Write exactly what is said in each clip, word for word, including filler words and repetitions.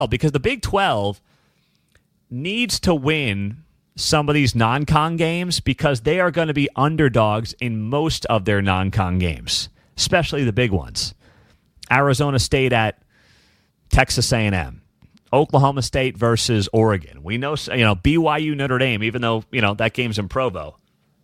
because the Big twelve needs to win some of these non-con games because they are going to be underdogs in most of their non-con games, especially the big ones. Arizona State at Texas A and M. Oklahoma State versus Oregon. We know, you know, B Y U Notre Dame, even though, you know, that game's in Provo.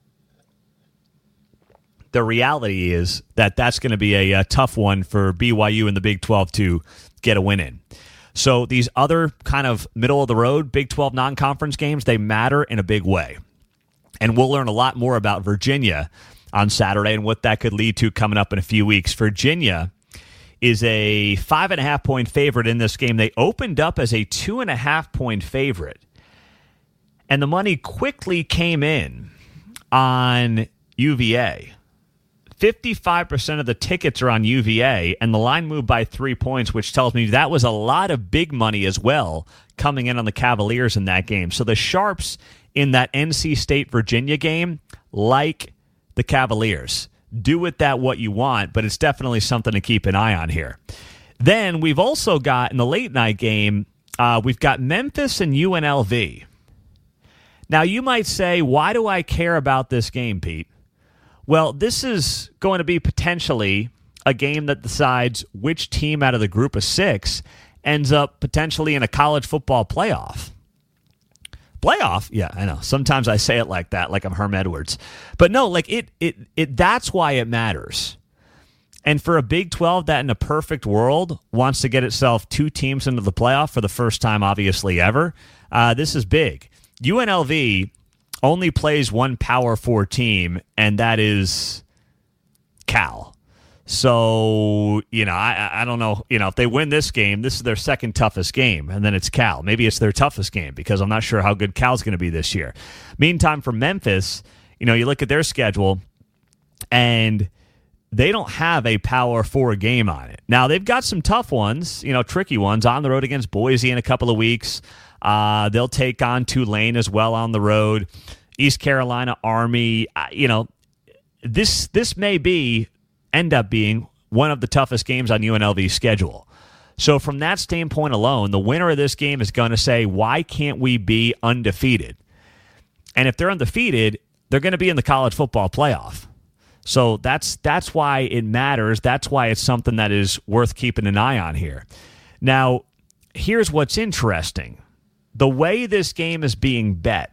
The reality is that that's going to be a, a tough one for B Y U in the Big twelve to get a win in. So these other kind of middle-of-the-road Big twelve non-conference games, they matter in a big way. And we'll learn a lot more about Virginia on Saturday and what that could lead to coming up in a few weeks. Virginia is a five-and-a-half-point favorite in this game. They opened up as a two-and-a-half-point favorite. And the money quickly came in on U V A. fifty-five percent of the tickets are on U V A, and the line moved by three points, which tells me that was a lot of big money as well coming in on the Cavaliers in that game. So the Sharps in that N C State-Virginia game, like the Cavaliers, do with that what you want, but it's definitely something to keep an eye on here. Then we've also got, in the late-night game, uh, we've got Memphis and U N L V. Now, you might say, why do I care about this game, Pete? Well, this is going to be potentially a game that decides which team out of the group of six ends up potentially in a college football playoff. Playoff? Yeah, I know. Sometimes I say it like that, like I'm Herm Edwards. But no, like it, it, it. That's why it matters. And for a Big twelve that in a perfect world wants to get itself two teams into the playoff for the first time, obviously, ever, uh, this is big. U N L V only plays one Power Four team, and that is Cal. So, you know, I I don't know. You know, if they win this game, this is their second toughest game, and then it's Cal. Maybe it's their toughest game because I'm not sure how good Cal's going to be this year. Meantime, for Memphis, you know, you look at their schedule, and they don't have a Power Four game on it. Now, they've got some tough ones, you know, tricky ones on the road against Boise in a couple of weeks. Uh, they'll take on Tulane as well on the road. East Carolina Army. Uh, you know, this this may be end up being one of the toughest games on U N L V's schedule. So from that standpoint alone, the winner of this game is going to say, why can't we be undefeated? And if they're undefeated, they're going to be in the college football playoff. So that's that's why it matters. That's why it's something that is worth keeping an eye on here. Now, here's what's interesting. The way this game is being bet,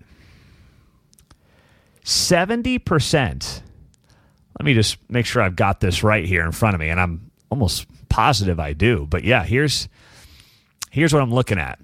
seventy percent. Let me just make sure I've got this right here in front of me, and I'm almost positive I do. But yeah, here's here's what I'm looking at.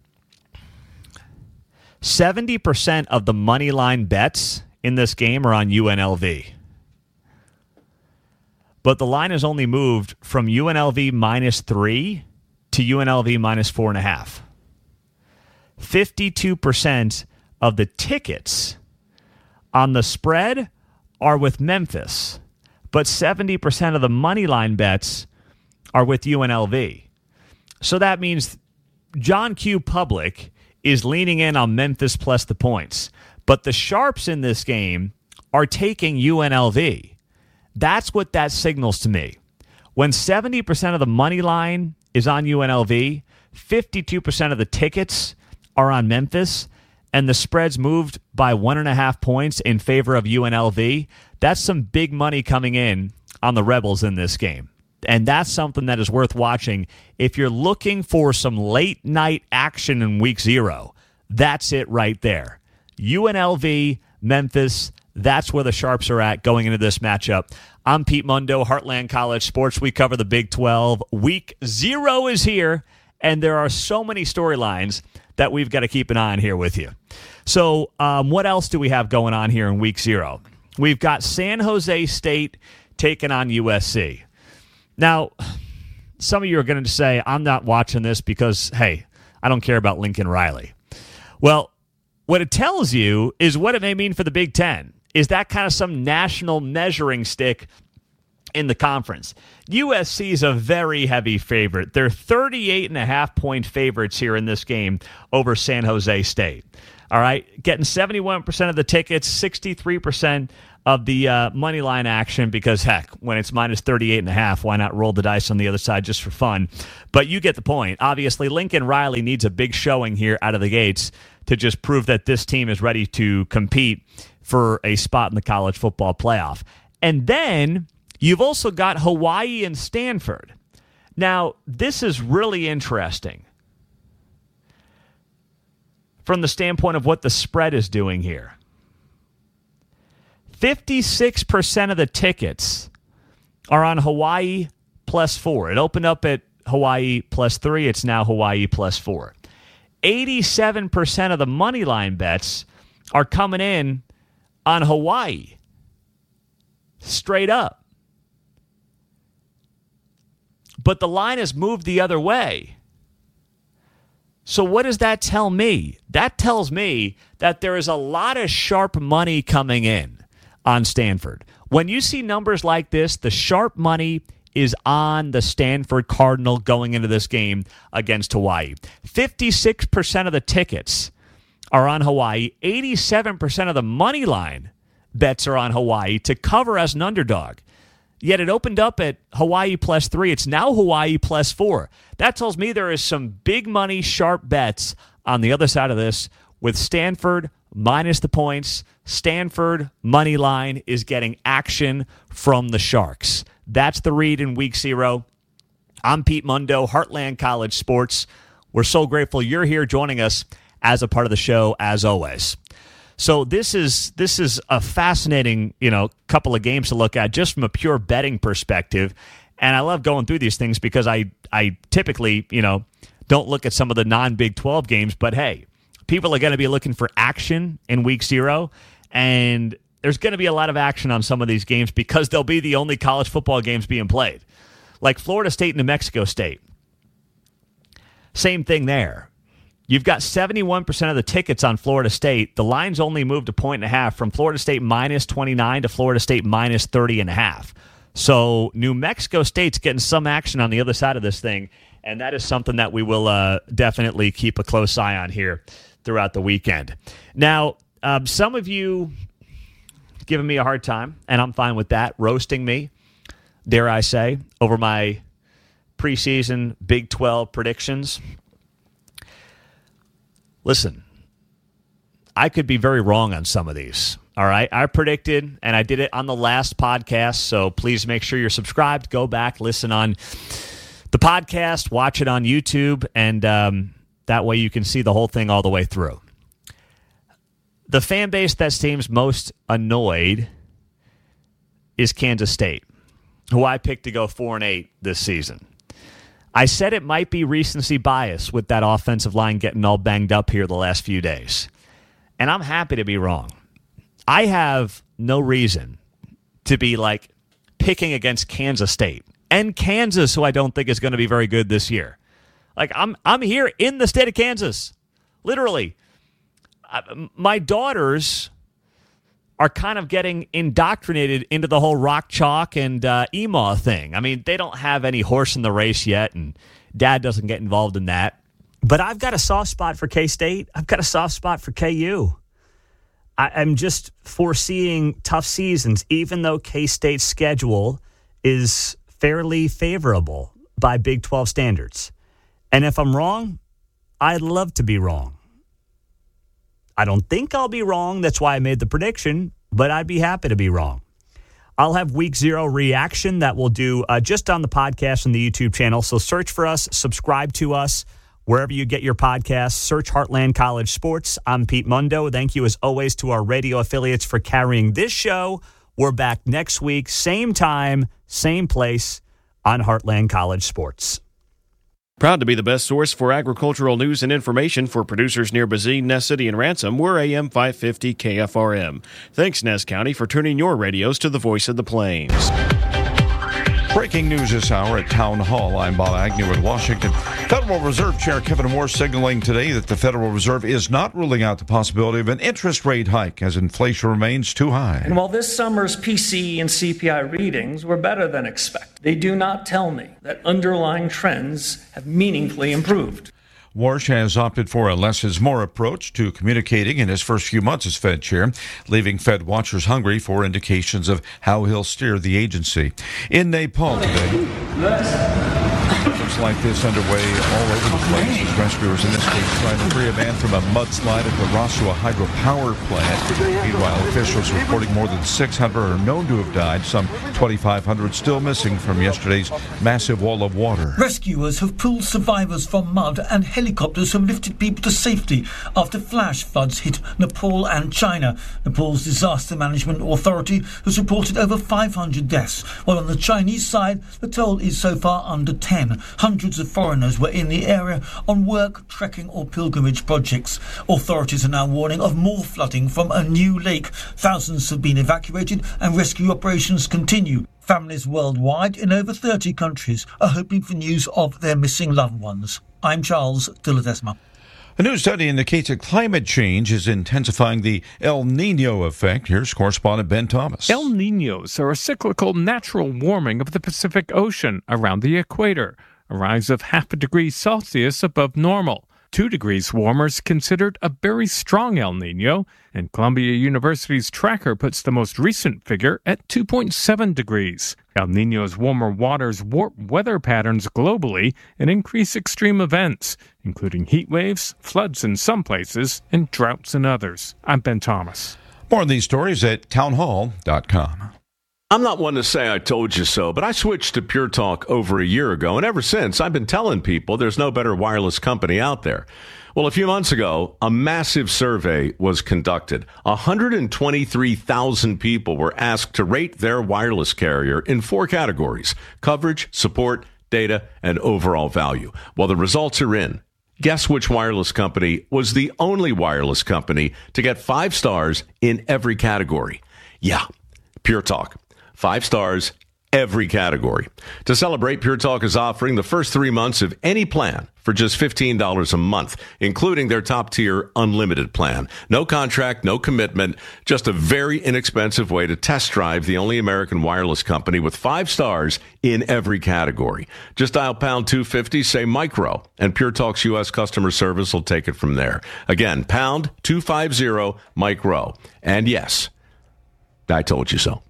seventy percent of the money line bets in this game are on U N L V. But the line has only moved from U N L V minus three to U N L V minus four and a half. fifty-two percent of the tickets on the spread are with Memphis, but seventy percent of the money line bets are with U N L V. So that means John Q. Public is leaning in on Memphis plus the points, but the Sharps in this game are taking U N L V. That's what that signals to me. When seventy percent of the money line is on U N L V, fifty-two percent of the tickets are on Memphis, and the spread's moved by one and a half points in favor of U N L V, that's some big money coming in on the Rebels in this game. And that's something that is worth watching. If you're looking for some late night action in week zero, that's it right there. U N L V, Memphis, that's where the Sharps are at going into this matchup. I'm Pete Mundo, Heartland College Sports. We cover the Big twelve. Week zero is here, and there are so many storylines that we've got to keep an eye on here with you. So um, what else do we have going on here in week zero? We've got San Jose State taking on U S C. Now, some of you are going to say, I'm not watching this because, hey, I don't care about Lincoln Riley. Well, what it tells you is what it may mean for the Big Ten. Is that kind of some national measuring stick in the conference? U S C is a very heavy favorite. They're thirty-eight and a half point favorites here in this game over San Jose State. All right, getting seventy-one percent of the tickets, sixty-three percent of the uh, money line action because, heck, when it's minus thirty-eight and a half, why not roll the dice on the other side just for fun? But you get the point. Obviously, Lincoln Riley needs a big showing here out of the gates to just prove that this team is ready to compete for a spot in the college football playoff. And then you've also got Hawaii and Stanford. Now, this is really interesting from the standpoint of what the spread is doing here. fifty-six percent of the tickets are on Hawaii plus four. It opened up at Hawaii plus three. It's now Hawaii plus four. eighty-seven percent of the money line bets are coming in on Hawaii. Straight up. But the line has moved the other way. So what does that tell me? That tells me that there is a lot of sharp money coming in on Stanford. When you see numbers like this, the sharp money is on the Stanford Cardinal going into this game against Hawaii. fifty-six percent of the tickets are on Hawaii. eighty-seven percent of the money line bets are on Hawaii to cover as an underdog. Yet it opened up at Hawaii plus three. It's now Hawaii plus four. That tells me there is some big money, sharp bets on the other side of this with Stanford minus the points. Stanford money line is getting action from the Sharks. That's the read in week zero. I'm Pete Mundo, Heartland College Sports. We're so grateful you're here joining us as a part of the show, as always. So this is this is a fascinating, you know, couple of games to look at just from a pure betting perspective. And I love going through these things because I, I typically, you know, don't look at some of the non-Big twelve games. But, hey, people are going to be looking for action in week zero. And there's going to be a lot of action on some of these games because they'll be the only college football games being played. Like Florida State and New Mexico State. Same thing there. You've got seventy-one percent of the tickets on Florida State. The line's only moved a point and a half from Florida State minus twenty-nine to Florida State minus thirty and a half. So New Mexico State's getting some action on the other side of this thing, and that is something that we will uh, definitely keep a close eye on here throughout the weekend. Now, um, some of you giving me a hard time, and I'm fine with that, roasting me, dare I say, over my preseason Big twelve predictions. Listen, I could be very wrong on some of these, all right? I predicted, and I did it on the last podcast, so please make sure you're subscribed. Go back, listen on the podcast, watch it on YouTube, and um, that way you can see the whole thing all the way through. The fan base that seems most annoyed is Kansas State, who I picked to go four and eight this season. I said it might be recency bias with that offensive line getting all banged up here the last few days. And I'm happy to be wrong. I have no reason to be like picking against Kansas State and Kansas, who I don't think is going to be very good this year. Like I'm I'm here in the state of Kansas. Literally. My daughters are kind of getting indoctrinated into the whole rock chalk and uh, E M A thing. I mean, they don't have any horse in the race yet, and Dad doesn't get involved in that. But I've got a soft spot for K-State. I've got a soft spot for K U. I, I'm just foreseeing tough seasons, even though K-State's schedule is fairly favorable by Big twelve standards. And if I'm wrong, I'd love to be wrong. I don't think I'll be wrong. That's why I made the prediction, but I'd be happy to be wrong. I'll have week zero reaction that we'll do uh, just on the podcast and the YouTube channel. So search for us, subscribe to us wherever you get your podcasts. Search Heartland College Sports. I'm Pete Mundo. Thank you, as always, to our radio affiliates for carrying this show. We're back next week, same time, same place on Heartland College Sports. Proud to be the best source for agricultural news and information for producers near Bazine, Ness City, and Ransom. We're A M five fifty K F R M. Thanks, Ness County, for turning your radios to the voice of the plains. Breaking news this hour at Town Hall. I'm Bob Agnew in Washington. Federal Reserve Chair Kevin Moore signaling today that the Federal Reserve is not ruling out the possibility of an interest rate hike as inflation remains too high. And while this summer's P C E and C P I readings were better than expected, they do not tell me that underlying trends have meaningfully improved. Warsh has opted for a less is more approach to communicating in his first few months as Fed chair, leaving Fed watchers hungry for indications of how he'll steer the agency. In Nepal today, looks like this underway all over the place as rescuers in this case trying to free a man from a mudslide at the Rasua hydropower plant. Meanwhile, officials reporting more than six hundred are known to have died, some twenty-five hundred still missing from yesterday's massive wall of water. Rescuers have pulled survivors from mud and helicopters have lifted people to safety after flash floods hit Nepal and China. Nepal's Disaster Management Authority has reported over five hundred deaths, while on the Chinese side, the toll is so far under ten. Hundreds of foreigners were in the area on work, trekking or pilgrimage projects. Authorities are now warning of more flooding from a new lake. Thousands have been evacuated and rescue operations continue. Families worldwide in over thirty countries are hoping for news of their missing loved ones. I'm Charles de Ledesma. A new study indicates that climate change is intensifying the El Nino effect. Here's correspondent Ben Thomas. El Ninos are a cyclical natural warming of the Pacific Ocean around the equator, a rise of half a degree Celsius above normal. Two degrees warmer is considered a very strong El Nino, and Columbia University's tracker puts the most recent figure at two point seven degrees. El Nino's warmer waters warp weather patterns globally and increase extreme events, including heat waves, floods in some places, and droughts in others. I'm Ben Thomas. More on these stories at townhall dot com. I'm not one to say I told you so, but I switched to Pure Talk over a year ago, and ever since, I've been telling people there's no better wireless company out there. Well, a few months ago, a massive survey was conducted. one hundred twenty-three thousand people were asked to rate their wireless carrier in four categories: coverage, support, data, and overall value. Well, the results are in. Guess which wireless company was the only wireless company to get five stars in every category? Yeah, Pure Talk. Five stars, every category. To celebrate, Pure Talk is offering the first three months of any plan for just fifteen dollars a month, including their top-tier unlimited plan. No contract, no commitment, just a very inexpensive way to test drive the only American wireless company with five stars in every category. Just dial pound two fifty, say micro, and Pure Talk's U S customer service will take it from there. Again, pound two fifty, micro. And yes, I told you so.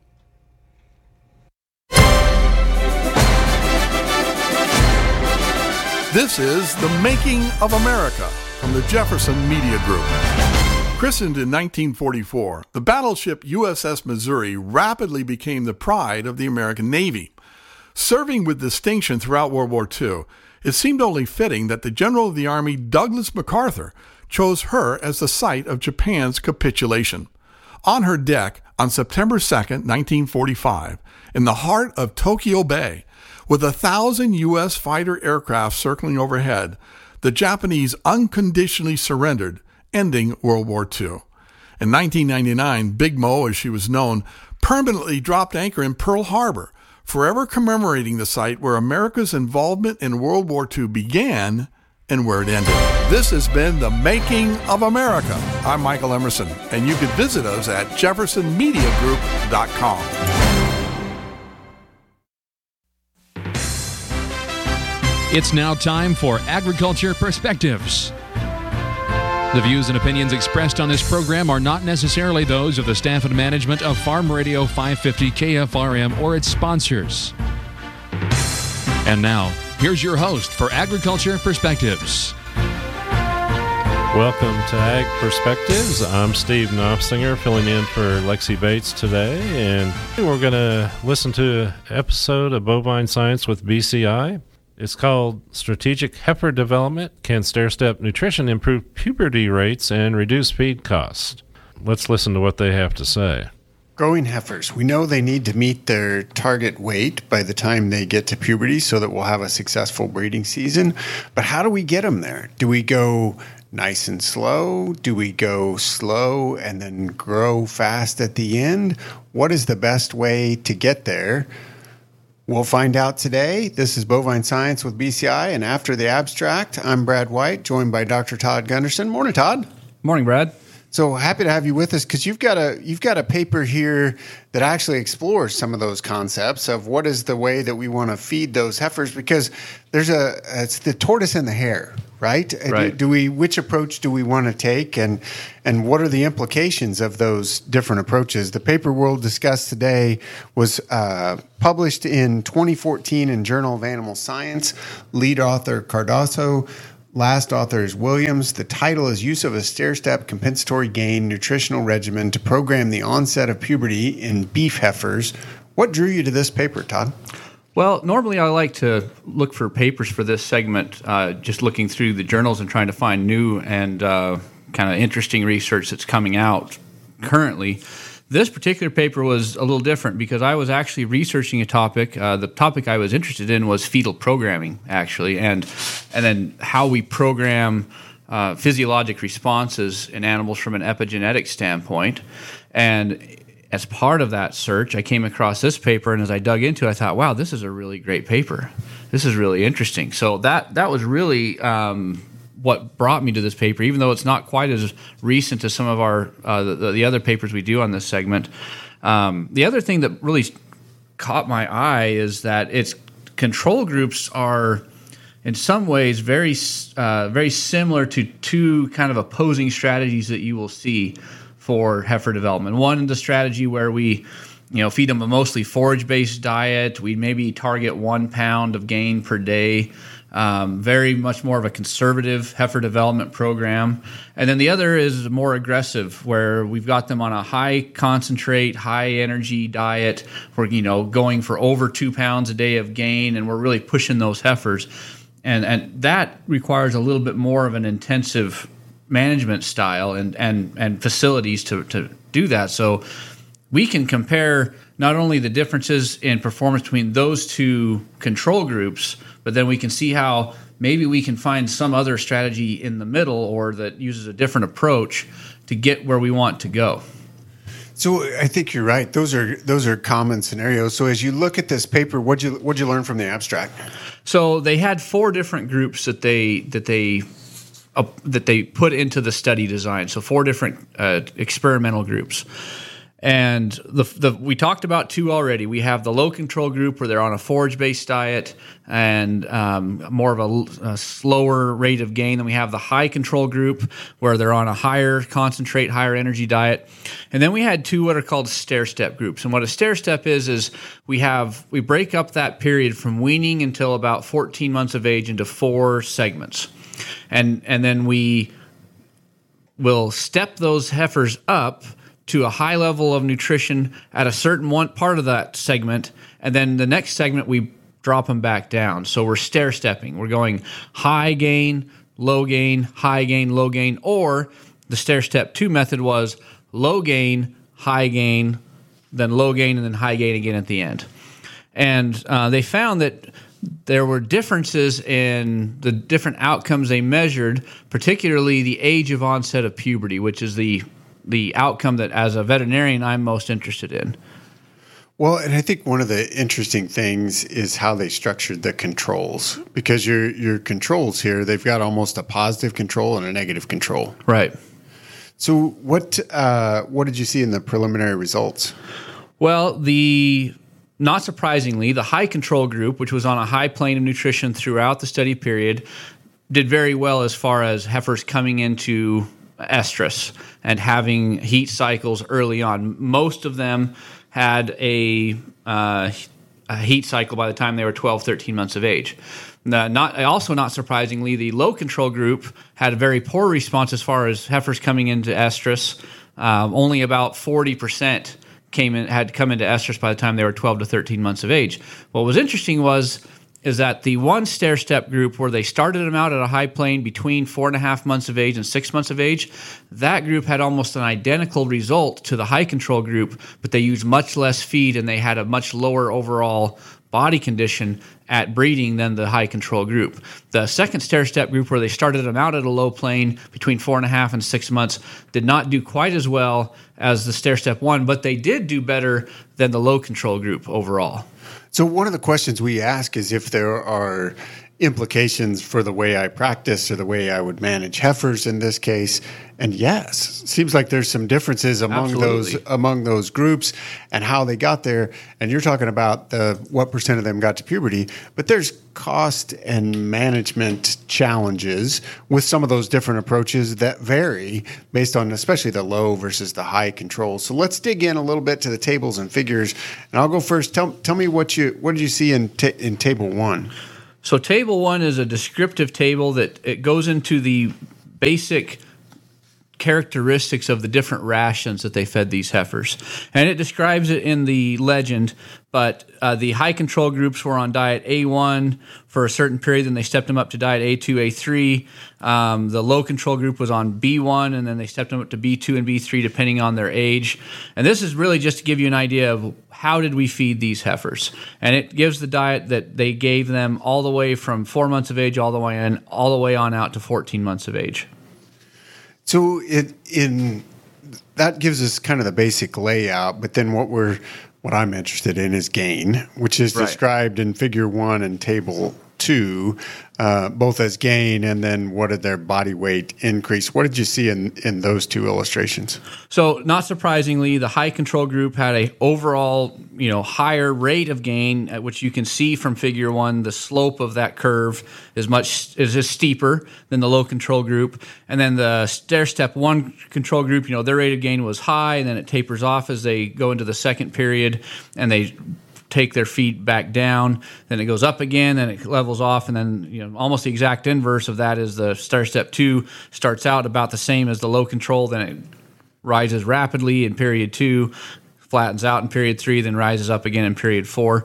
This is The Making of America from the Jefferson Media Group. Christened in nineteen forty-four, the battleship U S S Missouri rapidly became the pride of the American Navy. Serving with distinction throughout World War Two, it seemed only fitting that the General of the Army, Douglas MacArthur, chose her as the site of Japan's capitulation. On her deck, on September second, nineteen forty-five, in the heart of Tokyo Bay, with a thousand U S fighter aircraft circling overhead, the Japanese unconditionally surrendered, ending World War Two. In nineteen ninety-nine, Big Mo, as she was known, permanently dropped anchor in Pearl Harbor, forever commemorating the site where America's involvement in World War Two began and where it ended. This has been The Making of America. I'm Michael Emerson, and you can visit us at jefferson media group dot com. It's now time for Agriculture Perspectives. The views and opinions expressed on this program are not necessarily those of the staff and management of Farm Radio five fifty K F R M or its sponsors. And now, here's your host for Agriculture Perspectives. Welcome to Ag Perspectives. I'm Steve Knopfsinger, filling in for Lexi Bates today, and we're going to listen to an episode of Bovine Science with B C I. It's called Strategic Heifer Development. Can Stair-Step Nutrition Improve Puberty Rates and Reduce Feed Costs? Let's listen to what they have to say. Growing heifers. We know they need to meet their target weight by the time they get to puberty so that we'll have a successful breeding season. But how do we get them there? Do we go nice and slow? Do we go slow and then grow fast at the end? What is the best way to get there? We'll find out today. This is Bovine Science with B C I, and after the abstract, I'm Brad White, joined by Doctor Todd Gunderson. Morning, Todd. Morning, Brad. So happy to have you with us because you've got a you've got a paper here that actually explores some of those concepts of what is the way that we want to feed those heifers, because there's a it's the tortoise and the hare. right? Right. Do, do we? Which approach do we want to take, and and what are the implications of those different approaches? The paper we'll discuss today was uh, published in twenty fourteen in Journal of Animal Science. Lead author Cardoso. Last author is Williams. The title is Use of a Stair-Step Compensatory Gain Nutritional Regimen to Program the Onset of Puberty in Beef Heifers. What drew you to this paper, Todd? Well, normally I like to look for papers for this segment, uh, just looking through the journals and trying to find new and uh, kind of interesting research that's coming out currently. This particular paper was a little different because I was actually researching a topic. Uh, the topic I was interested in was fetal programming, actually, and and then how we program uh, physiologic responses in animals from an epigenetic standpoint. And as part of that search, I came across this paper, and as I dug into it, I thought, wow, this is a really great paper. This is really interesting. So that that was really um, what brought me to this paper, even though it's not quite as recent as some of our uh, the, the other papers we do on this segment. Um, the other thing that really caught my eye is that its control groups are, in some ways, very uh, very similar to two kind of opposing strategies that you will see for heifer development. One, the strategy where we, you know, feed them a mostly forage-based diet. We maybe target one pound of gain per day. Um, very much more of a conservative heifer development program. And then the other is more aggressive, where we've got them on a high concentrate, high energy diet. We're, you know, going for over two pounds a day of gain, and we're really pushing those heifers. And and that requires a little bit more of an intensive management style and and and facilities to to do that. So we can compare not only the differences in performance between those two control groups, but then we can see how maybe we can find some other strategy in the middle or that uses a different approach to get where we want to go. So I think you're right. Those are those are common scenarios. So as you look at this paper, what'd you what'd you learn from the abstract? So they had four different groups that they that they uh, that they put into the study design. So four different uh, experimental groups. And the, the we talked about two already. We have the low control group where they're on a forage-based diet and um, more of a, a slower rate of gain. Then we have the high control group where they're on a higher concentrate, higher energy diet. And then we had two what are called stair-step groups. And what a stair-step is is we have we break up that period from weaning until about fourteen months of age into four segments, and and then we will step those heifers up to a high level of nutrition at a certain one part of that segment, and then the next segment we drop them back down. So we're stair-stepping. We're going high gain, low gain, high gain, low gain, or the stair-step two method was low gain, high gain, then low gain, and then high gain again at the end. And uh, they found that there were differences in the different outcomes they measured, particularly the age of onset of puberty, which is the the outcome that as a veterinarian I'm most interested in. Well, and I think one of the interesting things is how they structured the controls, because your your controls here, they've got almost a positive control and a negative control. Right. So what uh, what did you see in the preliminary results? Well, the not surprisingly, the high control group, which was on a high plane of nutrition throughout the study period, did very well as far as heifers coming into estrus and having heat cycles early on. Most of them had a, uh, a heat cycle by the time they were twelve, thirteen months of age. Now, not also not surprisingly, the low control group had a very poor response as far as heifers coming into estrus. Um, only about forty percent came in, had come into estrus by the time they were twelve to thirteen months of age. What was interesting was is that the one stair-step group where they started them out at a high plane between four and a half months of age and six months of age, that group had almost an identical result to the high control group, but they used much less feed and they had a much lower overall body condition at breeding than the high control group. The second stair-step group where they started them out at a low plane between four and a half and six months did not do quite as well as the stair-step one, but they did do better than the low control group overall. So one of the questions we ask is if there are implications for the way I practice or the way I would manage heifers in this case. And yes, seems like there's some differences among Absolutely. those among those groups and how they got there. And you're talking about the what percent of them got to puberty, but there's cost and management challenges with some of those different approaches that vary based on especially the low versus the high control. So let's dig in a little bit to the tables and figures. And I'll go first. Tell tell me what you what did you see in ta- in table one? So table one is a descriptive table that it goes into the basic characteristics of the different rations that they fed these heifers. And it describes it in the legend, but uh, the high control groups were on diet A one for a certain period, then they stepped them up to diet A two, A three. Um, the low control group was on B one, and then they stepped them up to B two and B three depending on their age. And this is really just to give you an idea of how did we feed these heifers. And it gives the diet that they gave them all the way from four months of age all the way in, all the way on out to fourteen months of age. So it in that gives us kind of the basic layout, but then what we're what I'm interested in is gain, which is Right. described in figure one and table two, uh, both as gain and then what did their body weight increase? What did you see in, in those two illustrations? So, not surprisingly, the high control group had a overall, you know, higher rate of gain, at which you can see from Figure One. The slope of that curve is much is just steeper than the low control group, and then the stair step one control group, you know, their rate of gain was high, and then it tapers off as they go into the second period, and they take their feet back down, then it goes up again, then it levels off, and then, you know, almost the exact inverse of that is the stair step two starts out about the same as the low control, then it rises rapidly in period two, flattens out in period three, then rises up again in period four.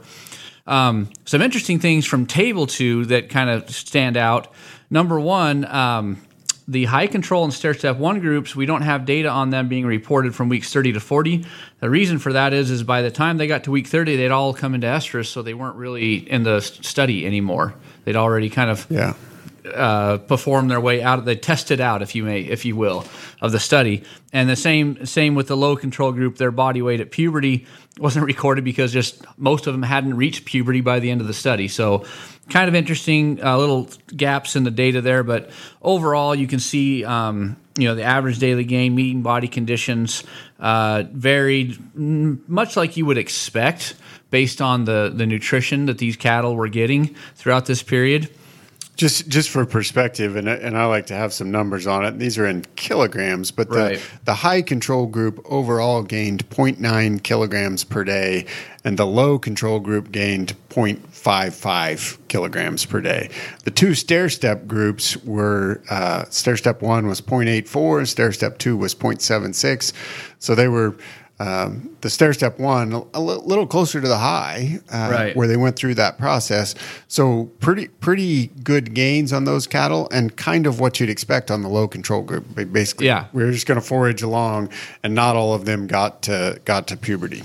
Um, some interesting things from table two that kind of stand out. Number one, um, the high control and stair step one groups, we don't have data on them being reported from weeks thirty to forty. The reason for that is, is by the time they got to week thirty, they'd all come into estrus, so they weren't really in the study anymore. They'd already kind of Yeah. uh, performed their way out. They tested out, if you may, if you will, of the study. And the same same with the low control group. Their body weight at puberty wasn't recorded because just most of them hadn't reached puberty by the end of the study. So kind of interesting uh, little gaps in the data there. But overall, you can see um, you know the average daily gain, meeting body conditions uh, varied mm, much like you would expect based on the, the nutrition that these cattle were getting throughout this period. Just just for perspective, and and I like to have some numbers on it. These are in kilograms, but the, Right. the high control group overall gained zero point nine kilograms per day, and the low control group gained zero point five five kilograms per day. The two stair step groups were uh, stair step one was zero point eight four, and stair step two was zero point seven six. So they were. Um, the stair step one a li- little closer to the high, uh, Right. where they went through that process. So pretty pretty good gains on those cattle, and kind of what you'd expect on the low control group. Ba- Basically, Yeah. we we're just going to forage along, and not all of them got to got to puberty.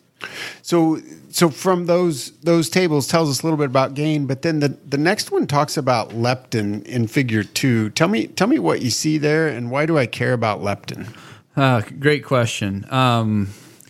So so from those those tables tells us a little bit about gain, but then the, the next one talks about leptin in figure two. Tell me tell me what you see there, and why do I care about leptin? Uh, great question. Um,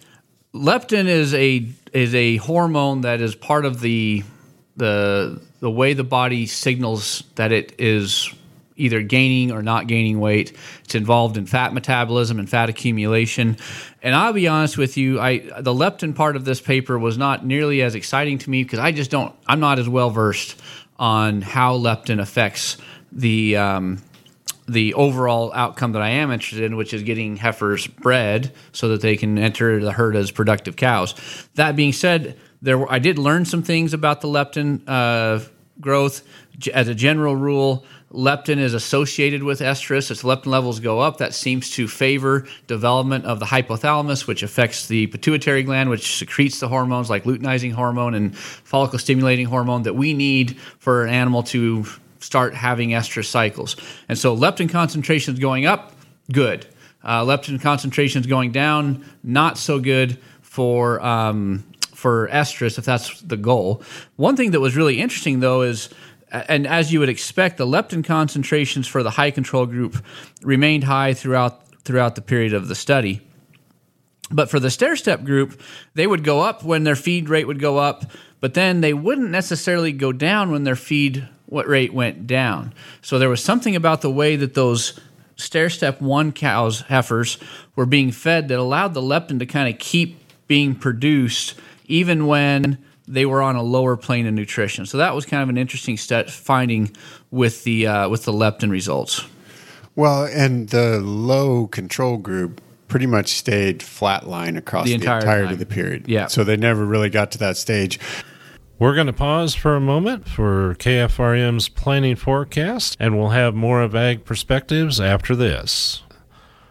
leptin is a is a hormone that is part of the the the way the body signals that it is either gaining or not gaining weight. It's involved in fat metabolism and fat accumulation. And I'll be honest with you, I the leptin part of this paper was not nearly as exciting to me because I just don't. I'm not as well versed on how leptin affects the. Um, the overall outcome that I am interested in, which is getting heifers bred so that they can enter the herd as productive cows. That being said, there were, I did learn some things about the leptin uh, growth. G- As a general rule, leptin is associated with estrus. As leptin levels go up, that seems to favor development of the hypothalamus, which affects the pituitary gland, which secretes the hormones like luteinizing hormone and follicle-stimulating hormone that we need for an animal to start having estrus cycles. And so leptin concentrations going up, good. Uh, leptin concentrations going down, not so good for um, for estrus, if that's the goal. One thing that was really interesting, though, is, and as you would expect, the leptin concentrations for the high control group remained high throughout throughout the period of the study. But for the stair step group, they would go up when their feed rate would go up, but then they wouldn't necessarily go down when their feed what rate went down. So there was something about the way that those stair step one cows, heifers, were being fed that allowed the leptin to kind of keep being produced even when they were on a lower plane of nutrition. So that was kind of an interesting st- finding with the uh, with the leptin results. Well, and the low control group pretty much stayed flatline across the, The entire entirety time. of the period. Yeah. So they never really got to that stage. We're going to pause for a moment for K F R M's planning forecast, and we'll have more of Ag Perspectives after this.